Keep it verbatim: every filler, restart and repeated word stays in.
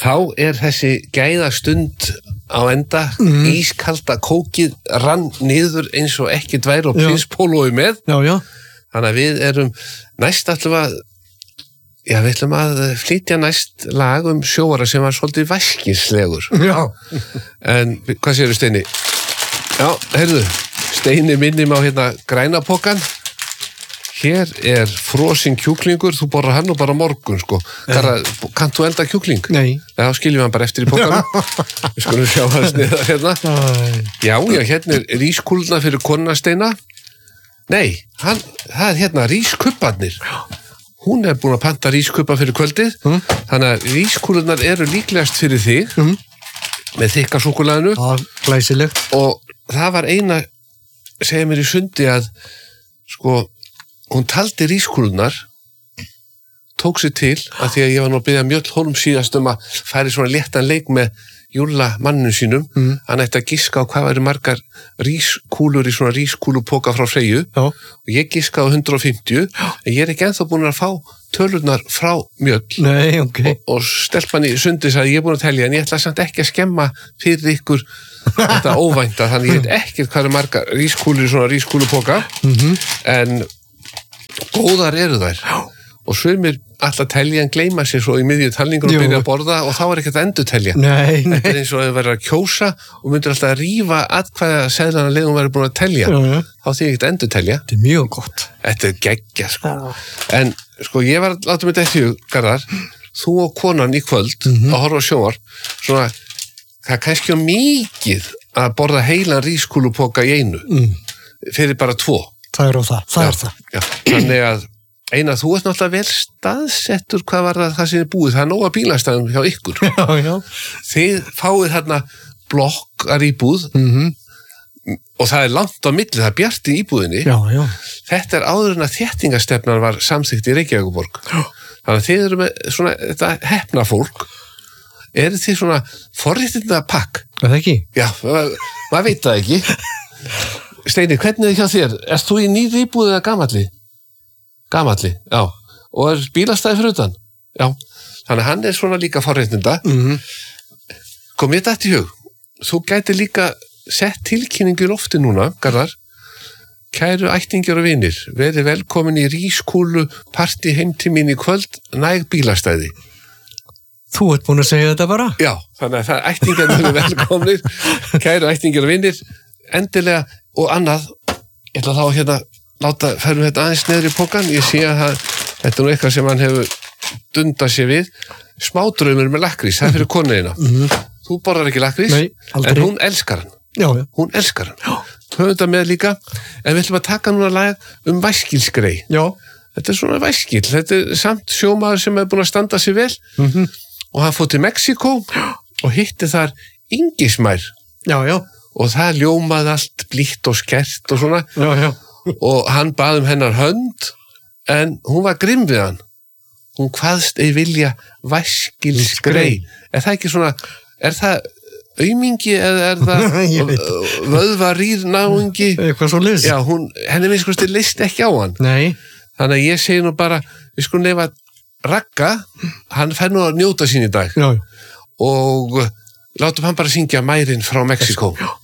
Þá er þessi gæðastund á enda, mm. ískalda kókið rann niður eins og ekki dvær og prinspólói með. Já, já. Þannig að við erum næst ætlum að, já, við ætlum að flytja næst lag um sjóara sem var svolítið væskislegur. Já. En hvað séru Steini? Já, heyrðu, Steini minnum á hérna grænapokan. Hér er frosinn kjúklingur, þú borrar hann og bara morgun, sko. Garðar, kannt þú elda kjúkling? Nei. Já, þá skiljum við hann bara eftir í pokanum. Við skulum sjá hann sniðar hérna. Já, já, hérna er rískúluna fyrir konuna Steina. Nei, hann, það er hérna rískubbarnir. Hún er búin að panta rískubba fyrir kvöldið, mm. þannig að rískúlunar eru líklegast fyrir þig, mm. með þykka súkkulaðinu. Já, glæsilegt. Og það var eina, segja mér í sundi að, sko, hún taldi rískúlunar, tók sér til, að því að ég var nú að biðja Mjöll Hólm síðast um að færi svona léttan leik með Júlla manninu sínum, mm. hann ætti að giska á hvað væri margar rískúlur í svona rískúlupoka frá Freyju, Já. Og ég giskaði á hundrað og fimmtíu, en ég er ekki ennþá búin að fá tölurnar frá Mjöll. Nei, ok. Og, og stelpan í sundi sagði, ég er búin að telja, en ég ætla samt ekki að skemma fyrir ykkur þetta óvænta, þannig ég veit ekkert hvað er margar rískúlur í svona rískúlupoka, mm-hmm. en góðar eru þær. Já. Og sumir alltaf telja en gleyma sér svo í miðju talningur og byrja að borða og þá er ekkert að endur telja. Nei, nei. Þetta er eins og að þau verður að kjósa og myndir alltaf að rífa atkvæða seðlana leiðum verður búin að telja. Já, já. Þá þýr ekkert að endur telja. Þetta er mjög gott. Þetta er geggja, sko. Já. En, sko, ég var, látum við þetta eftir, Garðar, þú og konan í kvöld mm-hmm. að horfa á sjónvar, svona, það er kannski mikið að borða heilan rískúlupoka í einu, mm. fyrir bara tvo. Það er á það, það já, er það. Já, þannig að Einar, þú ert náttúrulega vel staðsettur hvað var það það sem er búið, það er nóga bílastæðum hjá ykkur. Já, já. Þið fáið hérna blokkar íbúð mm-hmm. og það er langt á milli, það er bjart í íbúðinni. Já, já. Þetta er áður en að þéttingastefnan var samþykkt í Reykjavíkurborg. Já. Þannig að þið eru með svona, þetta hefna fólk, eru þið svona forréttinda pakk? Er það ekki? Já, maður veit það ekki. Steini, hvernig er það hjá þér? Erst þú í nýri íbúð eða gamalli? Gamalli, já. Og er bílastæði fyrir utan? Já. Þannig að hann er svona líka forréttinda. Mm-hmm. Kom ég þetta í hug? Þú gæti líka sett tilkynningu í lofti núna, Garðar. Kæru ættingjar og vinir, verið velkomin í rískúlu partí heim til mín í kvöld, næg bílastæði. Þú ert búin að segja þetta bara? Já, þannig að það er ættingjar eru velkomnir, kæru ættingjar og vinir, endilega og annað, ég ætla þá að hérna láta, færum þetta aðeins neður í pokan, ég sé að það, þetta er nú eitthvað sem hann hefur dundað sér við, smádraumur með lakrís, það er fyrir konuðina. Mm-hmm. Þú borðar ekki lakrís, Nei, en hún elskar hann. Já, já. Hún elskar hann. Höfum þetta með líka, en við ætlum að taka núna lag um væskilsgrei. Já. Þetta er svona væskil, þetta er samt sjómaður sem er búin að standa sér vel, mm-hmm. og hann fór til Mexíkó og hitti þar Ingismær. Já, já. Og það ljómaði allt blítt og skert og svona. Já, já. Og hann bað um hennar hönd, en hún var grimm við hann. Hún kvaðst ei vilja væskilsgrei. Er það ekki svona, er það aumingi eða er það vöðvarýr náungi? Eitthvað svo list. Já, hún, henni minnst kosti list ekki á hann. Nei. Þannig að ég segi nú bara, við skulum nefna Ragga, hann fær nú að njóta sín í dag. Já. Og látum hann bara syngja Mærin frá Mexíkó. Já.